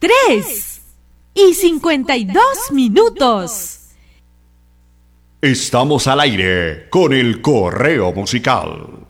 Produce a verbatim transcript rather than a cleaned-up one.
tres y cincuenta y dos minutos. Estamos al aire con el correo musical.